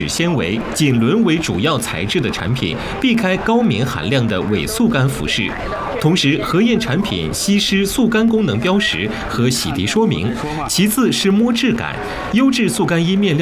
纤维、锦纶为主要材质的产品，避开高棉含量的伪速干服饰。同时，核验产品吸湿速干功能标识和洗涤说明。其次是摸质感，优质速干衣面料